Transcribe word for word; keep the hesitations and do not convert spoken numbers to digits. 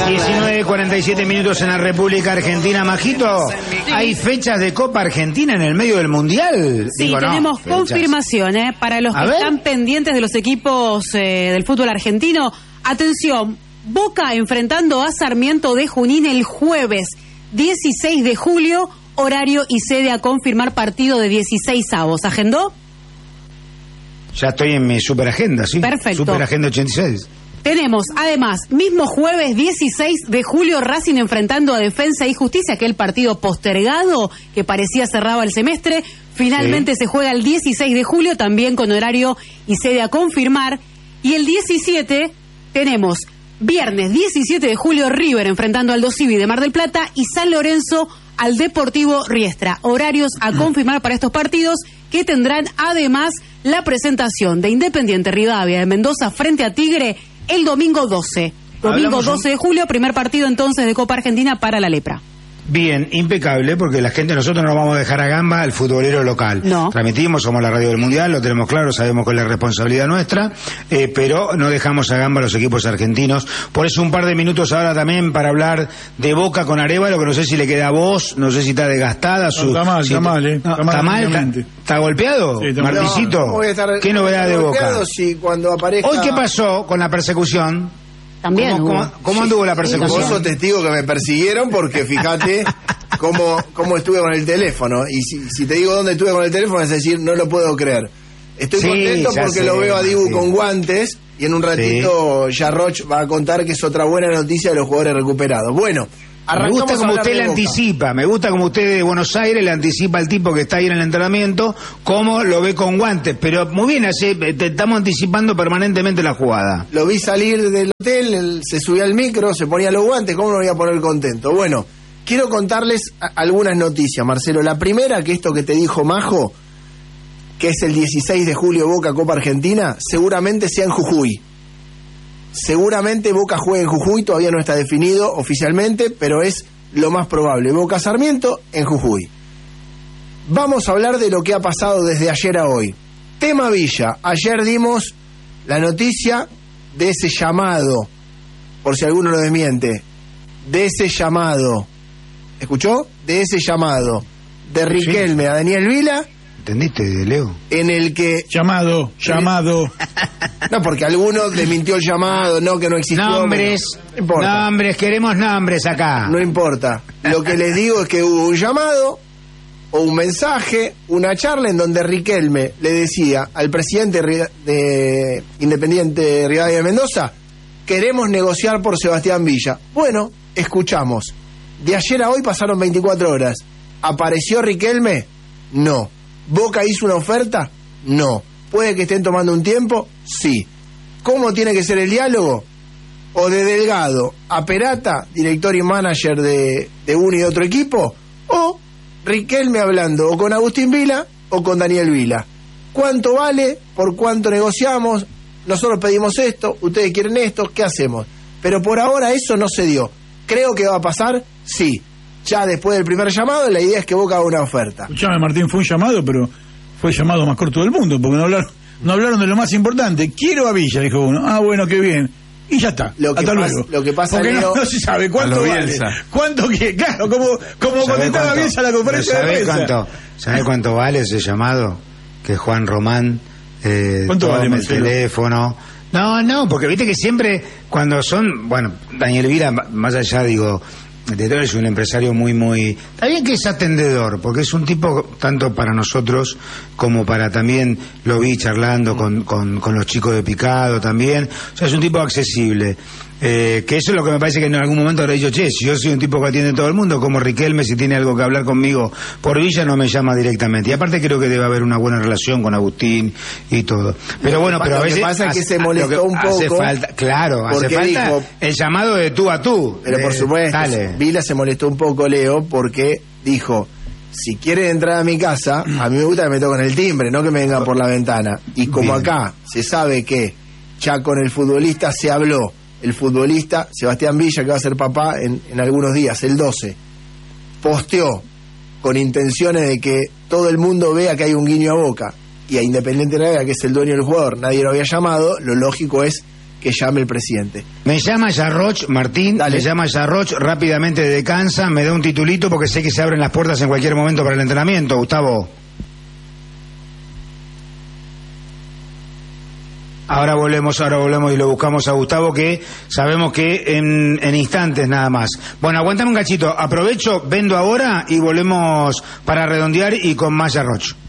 diecinueve cuarenta y siete minutos en la República Argentina. Majito, sí. ¿Hay fechas de Copa Argentina en el medio del Mundial? Sí, Digo, tenemos no, confirmación, ¿eh? Para los A que ver. están pendientes de los equipos eh, del fútbol argentino. Atención, Boca enfrentando a Sarmiento de Junín el jueves dieciséis de julio, horario y sede a confirmar, partido de dieciséis avos. ¿Agendó? Ya estoy en mi superagenda, sí. Perfecto. Superagenda ochenta y seis. Tenemos, además, mismo jueves dieciséis de julio, Racing enfrentando a Defensa y Justicia, aquel partido postergado que parecía cerraba el semestre. Finalmente sí. Se juega el dieciséis de julio, también con horario y sede a confirmar. Y el diecisiete tenemos, viernes diecisiete de julio, River enfrentando al Aldosivi de Mar del Plata y San Lorenzo al Deportivo Riestra. Horarios a confirmar para estos partidos, que tendrán además la presentación de Independiente Rivadavia de Mendoza frente a Tigre el domingo doce. Domingo doce de julio, primer partido entonces de Copa Argentina para la Lepra. Bien, impecable, porque la gente, nosotros no vamos a dejar a gamba al futbolero local. No. Transmitimos, somos la radio del Mundial, lo tenemos claro, sabemos cuál es la responsabilidad nuestra, eh, pero no dejamos a gamba a los equipos argentinos. Por eso un par de minutos ahora también para hablar de Boca con Arévalo, que no sé si le queda voz, no sé si está desgastada. Su, no, está mal, si está mal, ¿eh? No, ¿Está mal? ¿Está, mal está, ¿Está golpeado? Sí, está Marticito, no, no estar, ¿qué novedad de Boca? Si cuando aparezca... Hoy, ¿qué pasó con la persecución? También. ¿Cómo, cómo, cómo anduvo la persecución? Vos sos testigo que me persiguieron porque fíjate cómo, cómo estuve con el teléfono. Y si, si te digo dónde estuve con el teléfono, es decir, no lo puedo creer. Estoy sí, contento porque sé, lo veo a Dibu sí. con guantes y en un ratito sí. Yarroch va a contar que es otra buena noticia de los jugadores recuperados. Bueno, me gusta como usted le anticipa, me gusta como usted de Buenos Aires le anticipa al tipo que está ahí en el entrenamiento, cómo lo ve con guantes, pero muy bien, así, te estamos anticipando permanentemente la jugada. Lo vi salir del hotel, él se subía al micro, se ponía los guantes, ¿cómo no voy a poner contento? Bueno, quiero contarles algunas noticias, Marcelo. La primera, que esto que te dijo Majo, que es el dieciséis de julio Boca Copa Argentina, seguramente sea en Jujuy. Seguramente Boca juegue en Jujuy, todavía no está definido oficialmente, pero es lo más probable. Boca Sarmiento en Jujuy. Vamos a hablar de lo que ha pasado desde ayer a hoy. Tema Villa. Ayer dimos la noticia de ese llamado, por si alguno lo desmiente, de ese llamado. ¿Escuchó? De ese llamado de Riquelme sí. a Daniel Vila. ¿Entendiste, Leo? En el que... Llamado, llamado. No, porque alguno desmintió el llamado, no, que no existió. Nombres, no importa. nombres, queremos nombres acá. No importa. Lo que les digo es que hubo un llamado o un mensaje, una charla en donde Riquelme le decía al presidente de Independiente Rivadavia de Mendoza, queremos negociar por Sebastián Villa. Bueno, escuchamos. De ayer a hoy pasaron veinticuatro horas. ¿Apareció Riquelme? No. ¿Boca hizo una oferta? No. ¿Puede que estén tomando un tiempo? Sí. ¿Cómo tiene que ser el diálogo? O de Delgado a Perata, director y manager de, de uno y de otro equipo, o Riquelme hablando o con Agustín Vila o con Daniel Vila. ¿Cuánto vale? ¿Por cuánto negociamos? Nosotros pedimos esto, ustedes quieren esto, ¿qué hacemos? Pero por ahora eso no se dio. ¿Creo que va a pasar? Sí. Ya después del primer llamado, la idea es que Boca haga una oferta. Escuchame, Martín, fue un llamado, pero fue el llamado más corto del mundo, porque no hablaron, no hablaron de lo más importante. Quiero a Villa, dijo uno. Ah, bueno, qué bien. Y ya está. Lo que Hasta pasa, luego. Lo que pasa, porque Leo, no, no se sabe cuánto vale. ¿Cuánto que? Claro, como, como contestaba Bielsa la conferencia de prensa. Cuánto, ¿Sabe cuánto vale ese llamado? Que Juan Román eh, ¿Cuánto vale, el teléfono. No, no, porque viste que siempre cuando son, bueno, Daniel Vila, más allá, digo, de todo es un empresario muy, muy... Está bien que es atendedor, porque es un tipo, tanto para nosotros como para también, lo vi charlando con, con, con los chicos de Picado también, o sea, es un tipo accesible. Eh, que eso es lo que me parece que en algún momento habrá dicho, che, si yo soy un tipo que atiende a todo el mundo, como Riquelme, si tiene algo que hablar conmigo por Villa, no me llama directamente. Y aparte creo que debe haber una buena relación con Agustín y todo. Pero bueno, pero a veces... Lo que pasa es que se molestó que un poco. Hace falta, claro, hace falta dijo, el llamado de tú a tú. Pero por supuesto, dale. Vila se molestó un poco, Leo, porque dijo, si quieren entrar a mi casa, a mí me gusta que me toquen el timbre, no que me vengan por la ventana. Y como Bien. Acá se sabe que ya con el futbolista se habló, el futbolista Sebastián Villa, que va a ser papá en, en algunos días, el doce, posteó con intenciones de que todo el mundo vea que hay un guiño a Boca y a Independiente Rivadavia, que es el dueño del jugador, nadie lo había llamado, lo lógico es que que llame el presidente. Me llama Yarroch, Martín, Dale. me llama Yarroch, rápidamente de Kansas, me da un titulito porque sé que se abren las puertas en cualquier momento para el entrenamiento, Gustavo. Ahora volvemos, ahora volvemos y lo buscamos a Gustavo, que sabemos que en, en instantes nada más. Bueno, aguantame un cachito, aprovecho, vendo ahora y volvemos para redondear y con más Yarroch.